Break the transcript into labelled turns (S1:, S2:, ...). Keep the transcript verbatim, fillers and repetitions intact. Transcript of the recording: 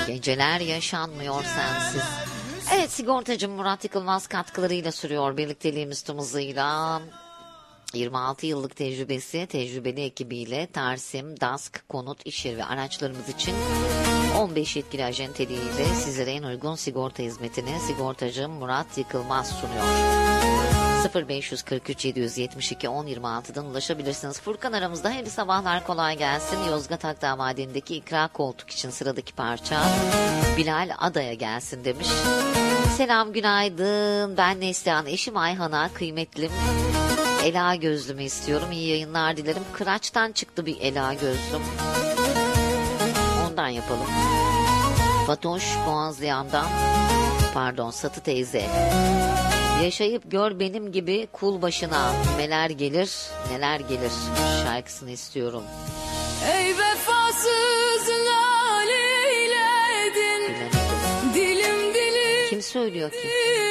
S1: Geceler yaşanmıyor sensiz. Evet, sigortacı Murat Yıkılmaz katkılarıyla sürüyor birlikteliğimiz tüm hızıyla. yirmi altı yıllık tecrübesi, tecrübeli ekibiyle Tarsim, DASK, konut, iş yeri ve araçlarımız için on beş yetkili ajenteliğiyle sizlere en uygun sigorta hizmetini sigortacı Murat Yıkılmaz sunuyor. sıfır beş kırk üç yedi yüz yetmiş iki on yirmi altıdan ulaşabilirsiniz. Furkan aramızda. Hayırlı sabahlar, kolay gelsin. Yozgat Akdağ Madenindeki ikra koltuk için sıradaki parça Bilal Adaya gelsin demiş. Selam, günaydın. Ben Neslihan, eşim Ayhan'a kıymetlim Ela gözlümü istiyorum. İyi yayınlar dilerim. Kıraçtan çıktı bir Ela gözlüm. Ondan yapalım. Fatoş Boğazlayan'dan, pardon Satı teyze. Yaşayıp gör benim gibi kul başına neler gelir neler gelir şarkısını istiyorum.
S2: Ey vefasız laleyledin.
S1: Bilemedim.
S2: Dilim dilim.
S1: Kim söylüyor ki?